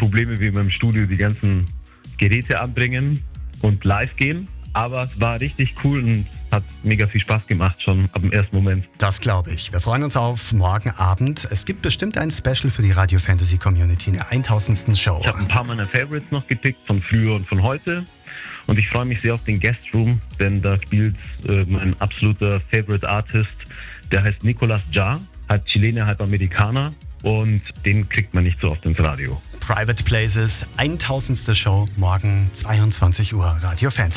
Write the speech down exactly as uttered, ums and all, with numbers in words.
Probleme wie beim Studio, die ganzen Geräte anbringen und live gehen. Aber es war richtig cool und hat mega viel Spaß gemacht, schon ab dem ersten Moment. Das glaube ich. Wir freuen uns auf morgen Abend. Es gibt bestimmt ein Special für die Radio Fantasy Community in der tausendsten Show. Ich habe ein paar meiner Favorites noch gepickt, von früher und von heute. Und ich freue mich sehr auf den Guest Room, denn da spielt äh, mein absoluter Favorite Artist, der heißt Nicolas Ja, halb Chilene, halb Amerikaner. Und den kriegt man nicht so oft ins Radio. Private Places, tausendste Show, morgen zweiundzwanzig Uhr, Radio Fantasy.